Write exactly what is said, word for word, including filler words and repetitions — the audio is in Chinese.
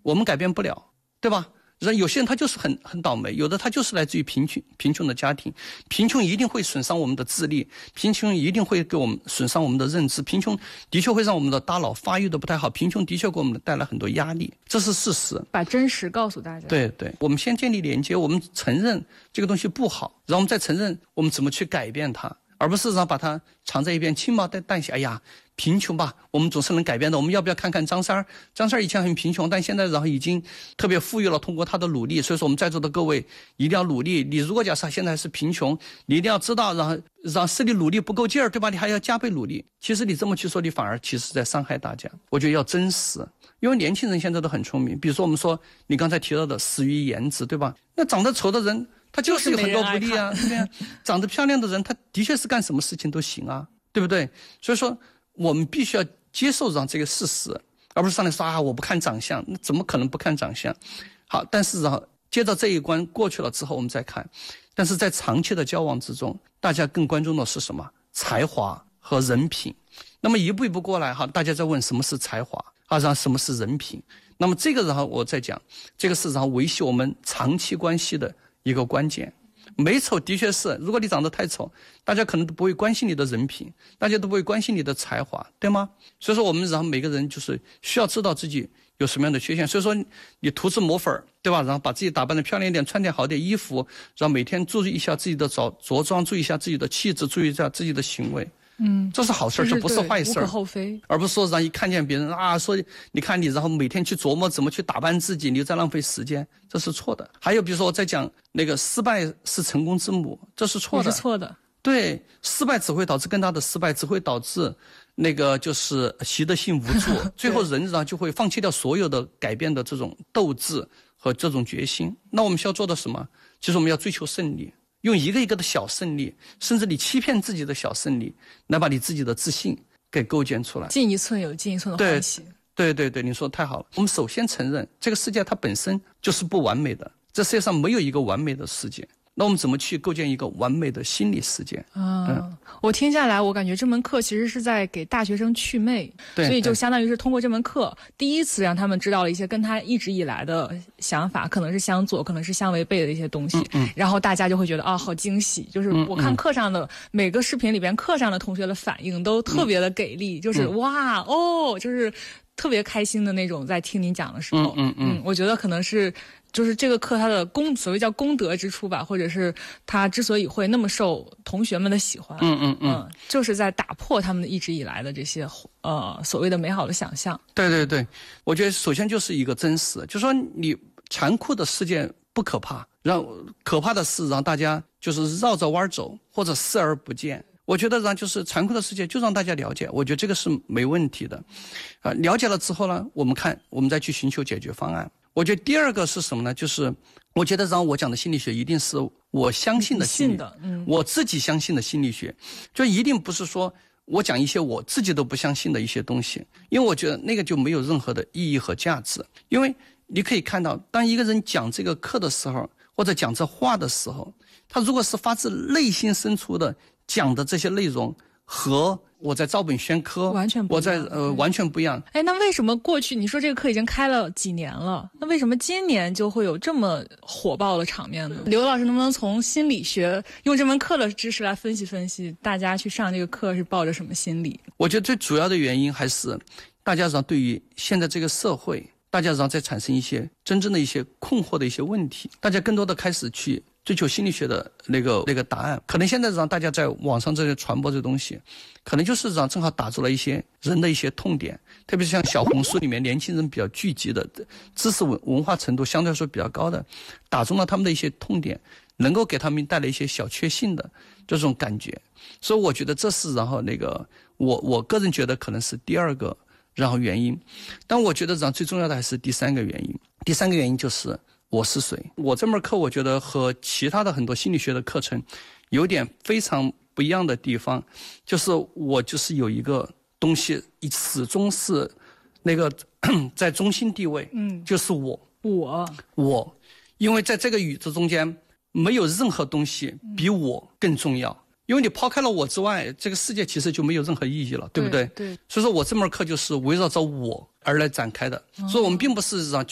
我们改变不了，对吧？有些人他就是很很倒霉，有的他就是来自于贫穷贫穷的家庭，贫穷一定会损伤我们的智力，贫穷一定会给我们损伤我们的认知，贫穷的确会让我们的大脑发育的不太好，贫穷的确给我们带来很多压力，这是事实。 把真实告诉大家。 对对，我们先建立连接，我们承认这个东西不好，然后我们再承认我们怎么去改变它，而不是让把它藏在一边轻描淡写。哎呀，贫穷吧，我们总是能改变的。我们要不要看看张三儿？张三儿以前很贫穷，但现在然后已经特别富裕了，通过他的努力。所以说我们在座的各位一定要努力。你如果假设现在是贫穷，你一定要知道，然后让是你努力不够劲儿，对吧？你还要加倍努力。其实你这么去说，你反而其实在伤害大家。我觉得要真实，因为年轻人现在都很聪明。比如说我们说你刚才提到的死于颜值，对吧？那长得丑的人他就是有很多不利啊，对呀。长得漂亮的人他的确是干什么事情都行啊，对不对？所以说我们必须要接受上这个事实，而不是上来说啊我不看长相，那怎么可能不看长相？好，但是然后接着这一关过去了之后我们再看，但是在长期的交往之中，大家更关注的是什么？才华和人品。那么一步一步过来哈，大家在问什么是才华啊，然后什么是人品？那么这个然后我再讲，这个是然后维系我们长期关系的一个关键。美丑的确是，如果你长得太丑，大家可能都不会关心你的人品，大家都不会关心你的才华，对吗？所以说我们然后每个人就是需要知道自己有什么样的缺陷。所以说你涂脂抹粉，对吧？然后把自己打扮得漂亮一点，穿点好点衣服，然后每天注意一下自己的着着装，注意一下自己的气质，注意一下自己的行为。嗯，这是好事，这不是坏事， 无可厚非。 而不是说让一看见别人啊，说你看你，然后每天去琢磨怎么去打扮自己，你就在浪费时间，这是错的。还有比如说我在讲那个失败是成功之母，这是错的， 也是错的。 对，失败只会导致更大的失败，只会导致那个就是习得性无助，最后人然后就会放弃掉所有的改变的这种斗志和这种决心。那我们需要做的什么？就是我们要追求胜利。用一个一个的小胜利，甚至你欺骗自己的小胜利，来把你自己的自信给构建出来。 进一寸有进一寸的欢喜。 对对对，你说的太好了。我们首先承认这个世界它本身就是不完美的，这世界上没有一个完美的世界。那我们怎么去构建一个完美的心理世界？ 啊、嗯，我听下来，我感觉这门课其实是在给大学生祛魅， 对， 所以就相当于是通过这门课，第一次让他们知道了一些跟他一直以来的想法可能是相左，可能是相违背的一些东西，嗯嗯、然后大家就会觉得啊，好惊喜！就是我看课上的、嗯、每个视频里边，课上的同学的反应都特别的给力，嗯、就是、嗯、哇哦，就是特别开心的那种，在听您讲的时候， 嗯嗯嗯， 嗯我觉得可能是。就是这个课它的功所谓叫功德之处吧，或者是它之所以会那么受同学们的喜欢， 嗯嗯嗯、 呃，就是在打破他们一直以来的这些呃所谓的美好的想象。 对对对，我觉得首先就是一个真实，就是说你残酷的世界不可怕，让可怕的是让大家就是绕着弯走或者视而不见。我觉得让就是残酷的世界就让大家了解，我觉得这个是没问题的，啊、呃，了解了之后呢，我们看我们再去寻求解决方案。我觉得第二个是什么呢？就是我觉得让我讲的心理学一定是我相信的心理， 信的嗯、 我自己相信的心理学，就一定不是说我讲一些我自己都不相信的一些东西，因为我觉得那个就没有任何的意义和价值。因为你可以看到，当一个人讲这个课的时候，或者讲这话的时候，他如果是发自内心深处的讲的这些内容和我在照本宣科完全不一样， 我在呃完全不一样。 哎，那为什么过去你说这个课已经开了几年了，那为什么今年就会有这么火爆的场面呢？刘老师能不能从心理学用这门课的知识来分析分析，大家去上这个课是抱着什么心理？ 我觉得最主要的原因还是大家上对于现在这个社会，大家上在产生一些真正的一些困惑的一些问题，大家更多的开始去追求心理学的那个那个答案。可能现在让大家在网上这些传播这东西，可能就是让正好打住了一些人的一些痛点，特别是像小红书里面年轻人比较聚集的，知识文文化程度相对来说比较高的，打中了他们的一些痛点，能够给他们带来一些小确幸的这种感觉。所以我觉得这是然后那个我我个人觉得可能是第二个然后原因。但我觉得然后最重要的还是第三个原因。第三个原因就是我是谁。我这门课我觉得和其他的很多心理学的课程有点非常不一样的地方，就是我就是有一个东西始终是那个在中心地位，嗯，就是我我我因为在这个宇宙中间没有任何东西比我更重要，因为你抛开了我之外，这个世界其实就没有任何意义了，对不对？ 对。 所以说我这门课就是围绕着我而来展开的，所以我们并不是让